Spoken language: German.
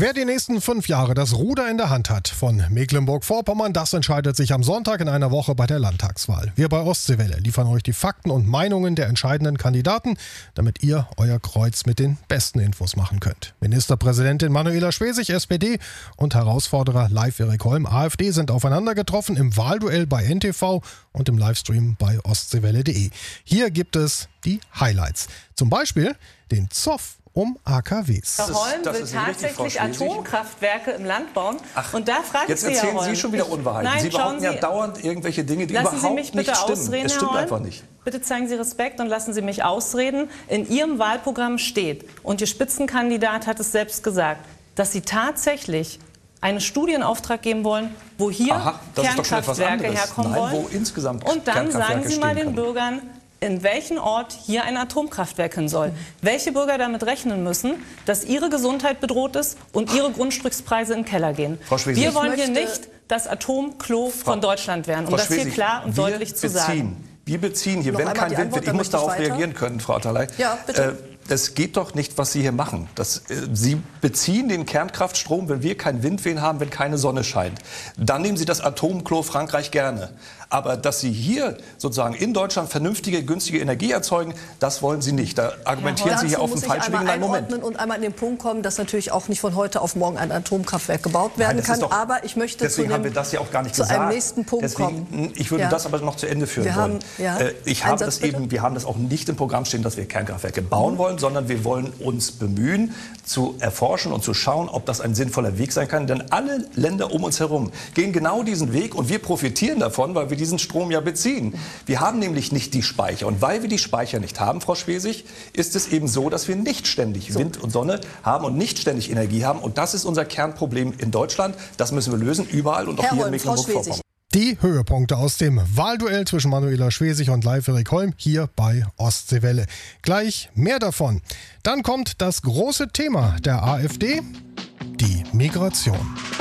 Wer die nächsten 5 Jahre das Ruder in der Hand hat von Mecklenburg-Vorpommern, das entscheidet sich am Sonntag in einer Woche bei der Landtagswahl. Wir bei Ostseewelle liefern euch die Fakten und Meinungen der entscheidenden Kandidaten, damit ihr euer Kreuz mit den besten Infos machen könnt. Ministerpräsidentin Manuela Schwesig, SPD, und Herausforderer Leif-Erik Holm, AfD, sind aufeinander getroffen im Wahlduell bei NTV und im Livestream bei ostseewelle.de. Hier gibt es die Highlights. Zum Beispiel den Zoff um AKWs. Herr Holm will tatsächlich Atomkraftwerke im Land bauen. Und da frage ich Sie, jetzt erzählen Sie schon wieder Unwahrheiten. Nein, Sie behaupten ja dauernd irgendwelche Dinge, die lassen überhaupt Sie mich bitte nicht stimmen. ausreden, Es stimmt Herr Holm. einfach nicht. Bitte zeigen Sie Respekt und lassen Sie mich ausreden. In Ihrem Wahlprogramm steht, und Ihr Spitzenkandidat hat es selbst gesagt, dass Sie tatsächlich einen Studienauftrag geben wollen, wo hier Kernkraftwerke herkommen wollen. Wo insgesamt und dann sagen Sie mal den können. Bürgern, in welchen Ort hier ein Atomkraftwerk hin soll. Welche Bürger damit rechnen müssen, dass ihre Gesundheit bedroht ist und ihre Grundstückspreise in den Keller gehen. Frau Schwesig, wir wollen hier nicht das Atomklo von Deutschland werden, um das hier klar und deutlich zu sagen. Wir beziehen hier, wenn kein Wind wird, ich muss darauf reagieren können, Frau Atterlei. Ja, bitte. Das geht doch nicht, was Sie hier machen. Sie beziehen den Kernkraftstrom, wenn wir keinen Wind haben, wenn keine Sonne scheint. Dann nehmen Sie das Atomklo Frankreich gerne. Aber dass Sie hier sozusagen in Deutschland vernünftige, günstige Energie erzeugen, das wollen Sie nicht. Da argumentieren Sie hier auf dem falschen Weg. Moment. Und einmal an den Punkt kommen, dass natürlich auch nicht von heute auf morgen ein Atomkraftwerk gebaut werden kann. Aber ich möchte zu einem nächsten Punkt kommen. Ich würde das aber noch zu Ende führen wollen. Wir haben das auch nicht im Programm stehen, dass wir Kernkraftwerke bauen wollen, sondern wir wollen uns bemühen, zu erforschen und zu schauen, ob das ein sinnvoller Weg sein kann. Denn alle Länder um uns herum gehen genau diesen Weg und wir profitieren davon, weil wir diesen Strom ja beziehen. Wir haben nämlich nicht die Speicher. Und weil wir die Speicher nicht haben, Frau Schwesig, ist es eben so, dass wir nicht ständig Wind und Sonne haben und nicht ständig Energie haben. Und das ist unser Kernproblem in Deutschland. Das müssen wir lösen, überall und auch hier in Mecklenburg-Vorpommern. Die Höhepunkte aus dem Wahlduell zwischen Manuela Schwesig und Leif-Erik Holm hier bei Ostseewelle. Gleich mehr davon. Dann kommt das große Thema der AfD, die Migration.